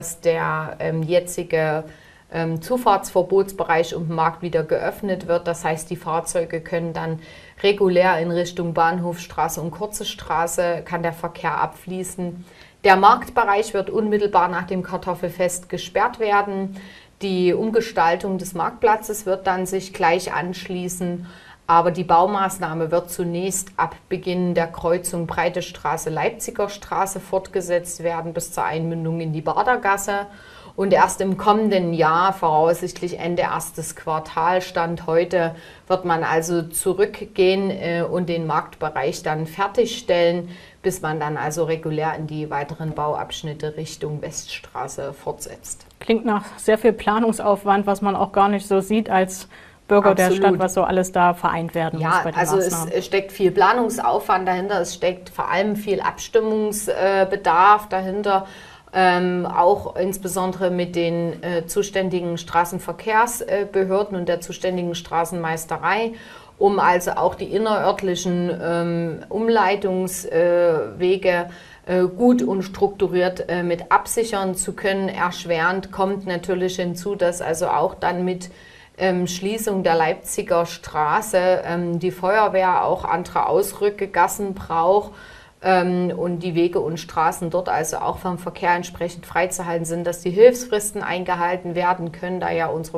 dass der jetzige Zufahrtsverbotsbereich um den Markt wieder geöffnet wird. Das heißt, die Fahrzeuge können dann regulär in Richtung Bahnhofstraße und Kurze Straße, kann der Verkehr abfließen. Der Marktbereich wird unmittelbar nach dem Kartoffelfest gesperrt werden. Die Umgestaltung des Marktplatzes wird dann sich gleich anschließen. Aber die Baumaßnahme wird zunächst ab Beginn der Kreuzung Breite Straße, Leipziger Straße fortgesetzt werden bis zur Einmündung in die Badergasse. Und erst im kommenden Jahr, voraussichtlich Ende erstes Quartal, Stand heute, wird man also zurückgehen und den Marktbereich dann fertigstellen, bis man dann also regulär in die weiteren Bauabschnitte Richtung Weststraße fortsetzt. Klingt nach sehr viel Planungsaufwand, was man auch gar nicht so sieht als Bürger der Stadt, was so alles da vereint werden muss bei den Maßnahmen. Es steckt viel Planungsaufwand dahinter, es steckt vor allem viel Abstimmungsbedarf dahinter. Auch insbesondere mit den zuständigen Straßenverkehrsbehörden und der zuständigen Straßenmeisterei, um also auch die innerörtlichen Umleitungswege gut und strukturiert mit absichern zu können. Erschwerend kommt natürlich hinzu, dass also auch dann mit Schließung der Leipziger Straße die Feuerwehr auch andere Ausrückegassen braucht, und die Wege und Straßen dort also auch vom Verkehr entsprechend freizuhalten sind, dass die Hilfsfristen eingehalten werden können, da ja unser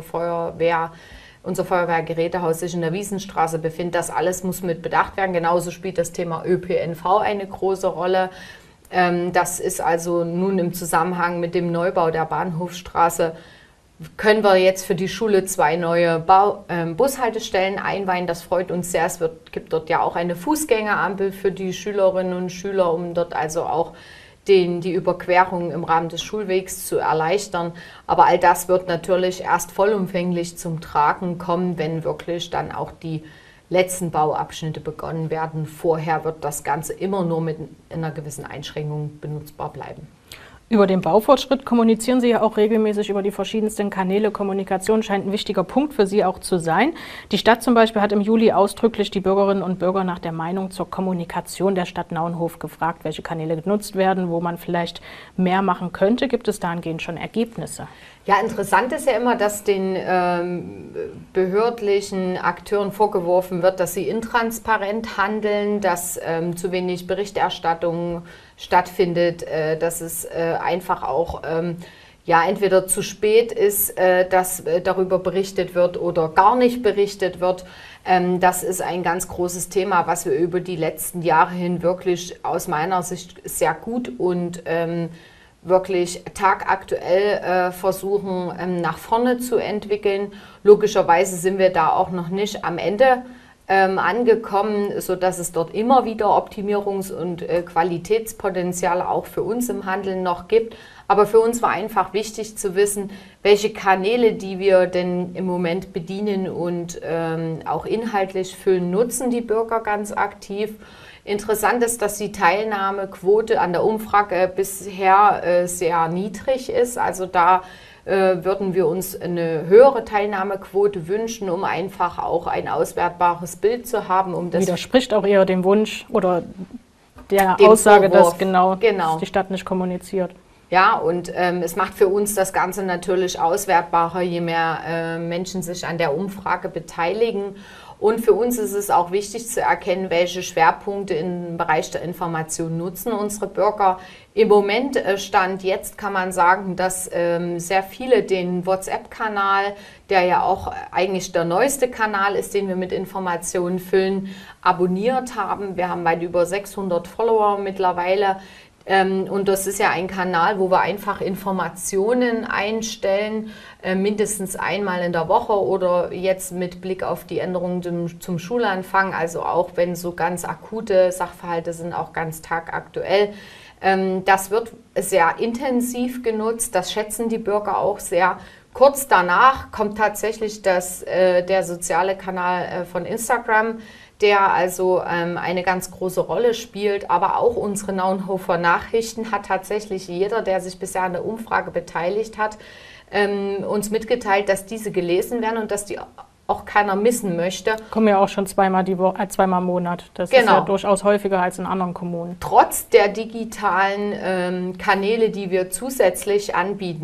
Feuerwehrgerätehaus sich in der Wiesenstraße befindet. Das alles muss mit bedacht werden. Genauso spielt das Thema ÖPNV eine große Rolle. Das ist also nun im Zusammenhang mit dem Neubau der Bahnhofstraße, können wir jetzt für die Schule 2 neue Bushaltestellen einweihen. Das freut uns sehr. Es gibt dort ja auch eine Fußgängerampel für die Schülerinnen und Schüler, um dort also auch die Überquerung im Rahmen des Schulwegs zu erleichtern. Aber all das wird natürlich erst vollumfänglich zum Tragen kommen, wenn wirklich dann auch die letzten Bauabschnitte begonnen werden. Vorher wird das Ganze immer nur mit einer gewissen Einschränkung benutzbar bleiben. Über den Baufortschritt kommunizieren Sie ja auch regelmäßig über die verschiedensten Kanäle. Kommunikation scheint ein wichtiger Punkt für Sie auch zu sein. Die Stadt zum Beispiel hat im Juli ausdrücklich die Bürgerinnen und Bürger nach der Meinung zur Kommunikation der Stadt Naunhof gefragt, welche Kanäle genutzt werden, wo man vielleicht mehr machen könnte. Gibt es dahingehend schon Ergebnisse? Ja, interessant ist ja immer, dass den behördlichen Akteuren vorgeworfen wird, dass sie intransparent handeln, dass zu wenig Berichterstattung stattfindet, dass es einfach auch entweder zu spät ist, dass darüber berichtet wird oder gar nicht berichtet wird. Das ist ein ganz großes Thema, was wir über die letzten Jahre hin wirklich aus meiner Sicht sehr gut und wirklich tagaktuell versuchen, nach vorne zu entwickeln. Logischerweise sind wir da auch noch nicht am Ende angekommen, sodass es dort immer wieder Optimierungs- und Qualitätspotenziale auch für uns im Handeln noch gibt. Aber für uns war einfach wichtig zu wissen, welche Kanäle, die wir denn im Moment bedienen und auch inhaltlich füllen, nutzen die Bürger ganz aktiv. Interessant ist, dass die Teilnahmequote an der Umfrage bisher sehr niedrig ist. Also da würden wir uns eine höhere Teilnahmequote wünschen, um einfach auch ein auswertbares Bild zu haben. Widerspricht auch eher dem Wunsch oder der Aussage, dass die Stadt nicht kommuniziert. Ja, und es macht für uns das Ganze natürlich auswertbarer, je mehr Menschen sich an der Umfrage beteiligen. Und für uns ist es auch wichtig zu erkennen, welche Schwerpunkte im Bereich der Information nutzen unsere Bürger. Im Moment, Stand jetzt, kann man sagen, dass sehr viele den WhatsApp-Kanal, der ja auch eigentlich der neueste Kanal ist, den wir mit Informationen füllen, abonniert haben. Wir haben weit über 600 Follower mittlerweile. Und das ist ja ein Kanal, wo wir einfach Informationen einstellen, mindestens einmal in der Woche oder jetzt mit Blick auf die Änderungen zum Schulanfang, also auch wenn so ganz akute Sachverhalte sind, auch ganz tagaktuell. Das wird sehr intensiv genutzt, das schätzen die Bürger auch sehr. Kurz danach kommt tatsächlich der soziale Kanal von Instagram, der also eine ganz große Rolle spielt, aber auch unsere Naunhofer Nachrichten hat tatsächlich jeder, der sich bisher an der Umfrage beteiligt hat, uns mitgeteilt, dass diese gelesen werden und dass die auch keiner missen möchte. Kommen ja auch schon zweimal zweimal im Monat. Das ist ja durchaus häufiger als in anderen Kommunen. Trotz der digitalen Kanäle, die wir zusätzlich anbieten,